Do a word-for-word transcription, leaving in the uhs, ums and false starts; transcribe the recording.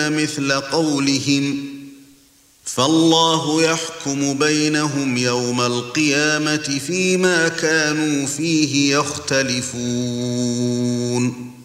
يقولون مثل قولهم فالله يحكم بينهم يوم القيامة فيما كانوا فيه يختلفون